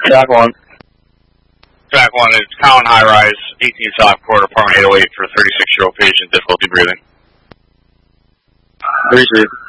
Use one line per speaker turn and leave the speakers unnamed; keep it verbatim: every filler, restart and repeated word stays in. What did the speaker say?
Track one.
Track one, it's Cowan High Rise, eighteen South Court, apartment eight oh eight for thirty-six-year-old patient, difficulty breathing.
Appreciate it.